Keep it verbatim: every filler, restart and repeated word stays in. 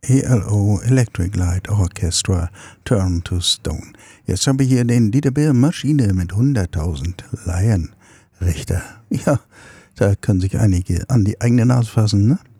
E L O Electric Light Orchestra Turn to Stone. Jetzt haben wir hier den Dieter Beer Maschine mit hunderttausend Laienrichter. Ja, da können sich einige an die eigene Nase fassen, ne?